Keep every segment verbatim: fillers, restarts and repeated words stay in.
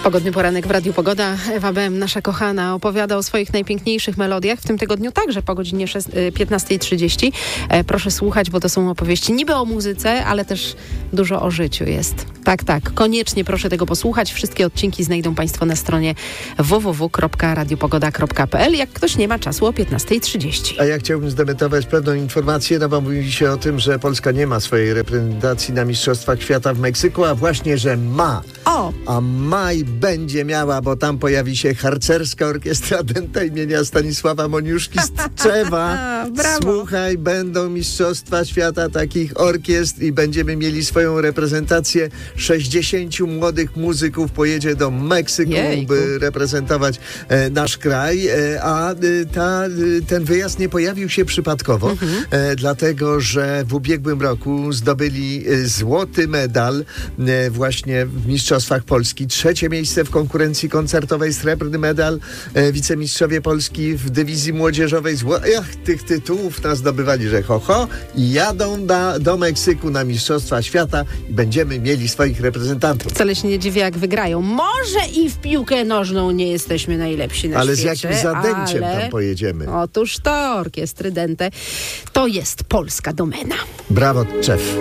Pogodny poranek w Radiu Pogoda. Ewa Bem, nasza kochana, opowiada o swoich najpiękniejszych melodiach. W tym tygodniu także po godzinie piętnasta trzydzieści. E, proszę słuchać, bo to są opowieści niby o muzyce, ale też dużo o życiu jest. Tak, tak. Koniecznie proszę tego posłuchać. Wszystkie odcinki znajdą Państwo na stronie w w w kropka radiopogoda kropka p l. Jak ktoś nie ma czasu o piętnasta trzydzieści. A ja chciałbym zdementować pewną informację, no bo mówi się o tym, że Polska nie ma swojej reprezentacji na Mistrzostwach Świata w Meksyku, a właśnie, że ma. O! A ma i będzie miała, bo tam pojawi się harcerska orkiestra dęta imienia Stanisława Moniuszki z Tczewa. Brawo. Słuchaj, będą Mistrzostwa Świata takich orkiestr i będziemy mieli swoją reprezentację. sześćdziesięciu młodych muzyków pojedzie do Meksyku, Jejku. by reprezentować e, nasz kraj, e, a e, ta, e, ten wyjazd nie pojawił się przypadkowo, mhm. e, dlatego, że w ubiegłym roku zdobyli e, złoty medal e, właśnie w Mistrzostwach Polski. Trzecie miejsce w konkurencji koncertowej, srebrny medal, e, wicemistrzowie Polski w dywizji młodzieżowej. Zło- Ach, tych tytułów nas zdobywali, że ho, ho i jadą da, do Meksyku na Mistrzostwa Świata i będziemy mieli swoich reprezentantów. Wcale się nie dziwię, jak wygrają. Może i w piłkę nożną nie jesteśmy najlepsi na ale świecie. Ale z jakim zadęciem ale... tam pojedziemy? Otóż to, orkiestry dęte. To jest polska domena. Brawo, Tczew.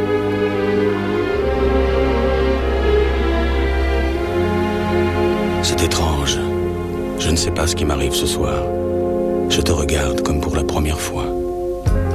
C'est étrange. Je ne sais pas ce qui m'arrive ce soir. Je te regarde comme pour la première fois.